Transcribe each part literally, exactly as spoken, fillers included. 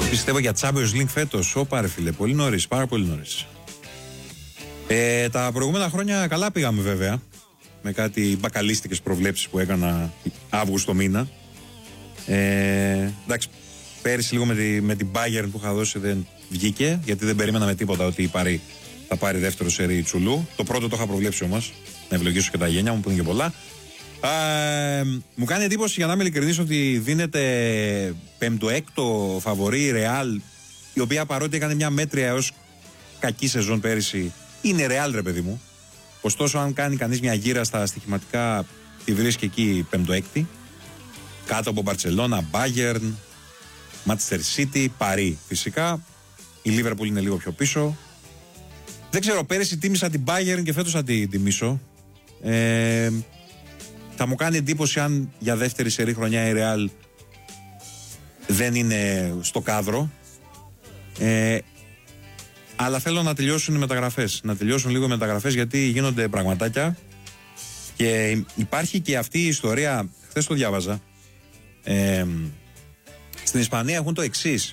Πιστεύω για Champions League φέτος. Ωπα ρε φίλε, πολύ νωρίς, πάρα πολύ νωρίς. Ε, τα προηγούμενα χρόνια καλά πήγαμε βέβαια. Με κάτι μπακαλίστικες προβλέψεις που έκανα Αύγουστο μήνα. Ε, εντάξει, πέρυσι λίγο με, τη, με την Bayern που είχα δώσει δεν βγήκε, γιατί δεν περίμενα με τίποτα ότι η Παρί θα πάρει δεύτερο σερί τσουλού. Το πρώτο το είχα προβλέψει όμως. Να ευλογήσω και τα γένια μου που είναι και πολλά. Ε, μου κάνει εντύπωση, για να είμαι ειλικρινής, ότι δίνεται πέμπτο-έκτο φαβορί η Real, η οποία παρότι έκανε μια μέτρια έως κακή σεζόν πέρυσι, είναι Real ρε παιδί μου. Ωστόσο, αν κάνει κανείς μια γύρα στα στοιχηματικά, τη βρίσκει εκεί πέμπτο-έκτη. Κάτω από Μπαρτσελώνα, Bayern, Manchester City, Παρί φυσικά. Η Liverpool είναι λίγο πιο πίσω. Δεν ξέρω, πέρυσι τίμησα την Bayern και φέτος θα την τιμήσω. Ε, θα μου κάνει εντύπωση αν για δεύτερη σερί χρονιά η Real δεν είναι στο κάδρο. Ε, αλλά θέλω να τελειώσουν οι μεταγραφές. Να τελειώσουν λίγο οι μεταγραφές, γιατί γίνονται πραγματάκια. Και υπάρχει και αυτή η ιστορία, χθες το διάβαζα. Ε, στην Ισπανία έχουν το εξής.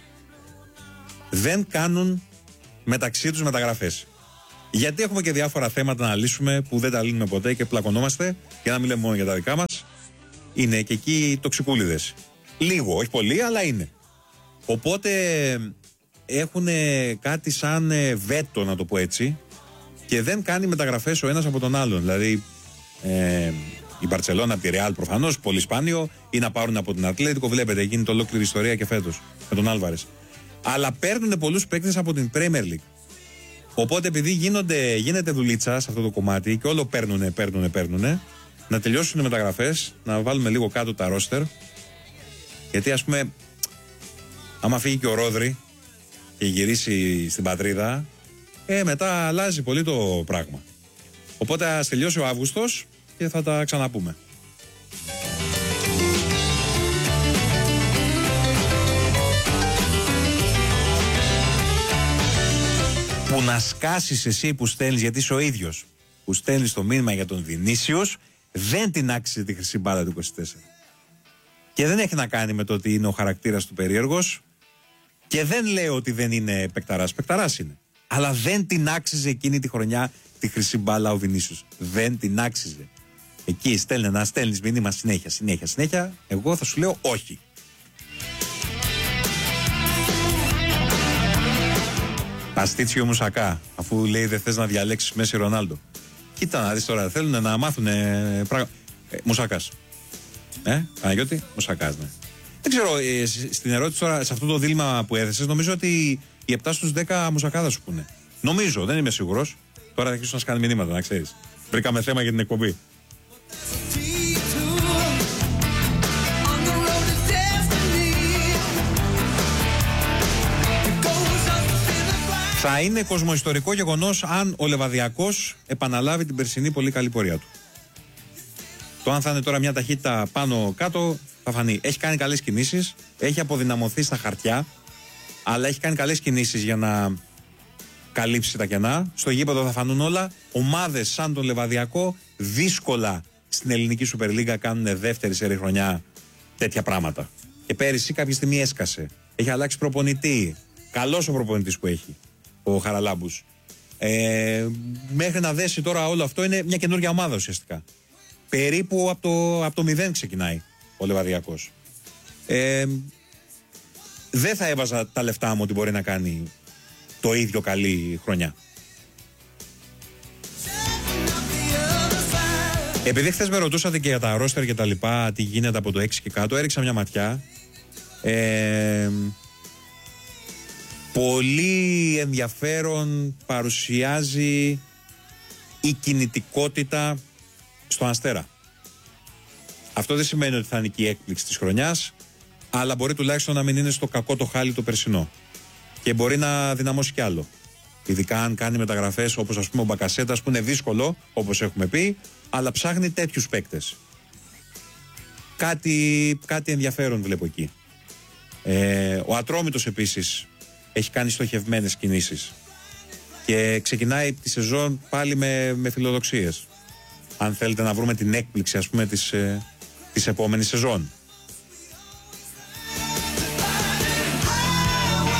Δεν κάνουν μεταξύ τους μεταγραφές. Γιατί έχουμε και διάφορα θέματα να λύσουμε που δεν τα λύνουμε ποτέ και πλακωνόμαστε, για να μην λέμε μόνο για τα δικά μας. Είναι και εκεί τοξικούλιδες. Λίγο, όχι πολύ, αλλά είναι. Οπότε έχουν κάτι σαν βέτο, να το πω έτσι, και δεν κάνει μεταγραφές ο ένας από τον άλλον. Δηλαδή ε, η Μπαρτσελώνα από τη Ρεάλ προφανώς, πολύ σπάνιο, ή να πάρουν από την Ατλέτικο. Βλέπετε, γίνεται ολόκληρη ιστορία και φέτος με τον Άλβαρες. Αλλά παίρνουν πολλούς παίκτες από την Premier League. Οπότε επειδή γίνονται, γίνεται δουλίτσα σε αυτό το κομμάτι και όλο παίρνουνε, παίρνουνε, παίρνουνε, να τελειώσουν οι μεταγραφές, να βάλουμε λίγο κάτω τα ρόστερ. Γιατί ας πούμε, άμα φύγει και ο Ρόδρυ και γυρίσει στην πατρίδα, ε, μετά αλλάζει πολύ το πράγμα. Οπότε ας τελειώσει ο Αύγουστος και θα τα ξαναπούμε. Που να σκάσεις εσύ που στέλνεις, γιατί είσαι ο ίδιος που στέλνεις το μήνυμα για τον Βινίσιους, δεν την άξιζε τη χρυσή μπάλα του είκοσι τέσσερα. Και δεν έχει να κάνει με το ότι είναι ο χαρακτήρας του περίεργος, και δεν λέω ότι δεν είναι παικταράς, παικταράς είναι. Αλλά δεν την άξιζε εκείνη τη χρονιά τη χρυσή μπάλα ο Βινίσιους. Δεν την άξιζε. Εκεί στέλνε να στέλνεις μήνυμα συνέχεια, συνέχεια, συνέχεια. Εγώ θα σου λέω όχι. Αστίτσιο Μουσακά, αφού λέει δεν θες να διαλέξεις Μέση Ρονάλντο. Κοίτα να δεις τώρα, θέλουν να μάθουν πράγμα. Ε, Μουσακάς. Ε, Παναγιώτη, Μουσακάς, ναι. Δεν ξέρω, ε, στην ερώτηση τώρα, σε αυτό το δίλημμα που έθεσες, νομίζω ότι οι επτά στους δέκα Μουσακά θα σου πούνε. Νομίζω, δεν είμαι σίγουρος. Τώρα θα αρχίσουν να σκάνε μηνύματα, να ξέρεις. Βρήκαμε θέμα για την εκπομπή. Θα είναι κοσμοϊστορικό γεγονός αν ο Λεβαδιακός επαναλάβει την περσινή πολύ καλή πορεία του. Το αν θα είναι τώρα μια ταχύτητα πάνω κάτω θα φανεί. Έχει κάνει καλές κινήσεις, έχει αποδυναμωθεί στα χαρτιά, αλλά έχει κάνει καλές κινήσεις για να καλύψει τα κενά. Στο γήπεδο θα φανούν όλα. Ομάδες σαν τον Λεβαδιακό δύσκολα στην ελληνική Super League κάνουν δεύτερη σερί χρονιά τέτοια πράγματα. Και πέρυσι κάποια στιγμή έσκασε. Έχει αλλάξει προπονητή. Καλός ο προπονητής που έχει ο Χαραλάμπους. Ε, μέχρι να δέσει τώρα όλο αυτό, είναι μια καινούργια ομάδα ουσιαστικά. Περίπου από το, από το μηδέν ξεκινάει ο Λεβαδιακός. Ε, δεν θα έβαζα τα λεφτά μου ότι μπορεί να κάνει το ίδιο καλή χρονιά. Επειδή χθες με ρωτούσατε και για τα ρόστερ και τα λοιπά, τι γίνεται από το έξι και κάτω, έριξα μια ματιά. Ε, πολύ ενδιαφέρον παρουσιάζει η κινητικότητα στον Αστέρα. Αυτό δεν σημαίνει ότι θα είναι και η έκπληξη της χρονιάς, αλλά μπορεί τουλάχιστον να μην είναι στο κακό το χάλι το περσινό. Και μπορεί να δυναμώσει κι άλλο. Ειδικά αν κάνει μεταγραφές όπως ας πούμε ο Μπακασέτας, που είναι δύσκολο όπως έχουμε πει, αλλά ψάχνει τέτοιους παίκτες. Κάτι, κάτι ενδιαφέρον βλέπω εκεί. Ε, ο Ατρόμητος επίσης έχει κάνει στοχευμένες κινήσεις και ξεκινάει τη σεζόν πάλι με, με φιλοδοξίες. Αν θέλετε να βρούμε την έκπληξη ας πούμε της, ε, της επόμενης σεζόν.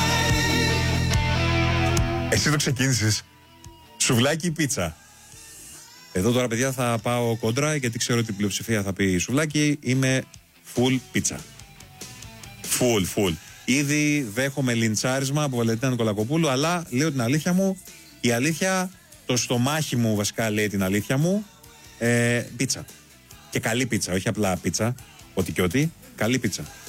Εσύ το ξεκίνησες. Σουβλάκι ή πίτσα? Εδώ τώρα, παιδιά, θα πάω κόντρα, γιατί ξέρω ότι η πλειοψηφία θα πει σουβλάκι. Είμαι full πίτσα. Full, full. Ήδη δέχομαι λιντσάρισμα από Βαλεντίνα Νικολακοπούλου, αλλά λέω την αλήθεια μου. Η αλήθεια, το στομάχι μου βασικά λέει την αλήθεια μου. Ε, πίτσα. Και καλή πίτσα, όχι απλά πίτσα. Ό,τι και ό,τι. Καλή πίτσα.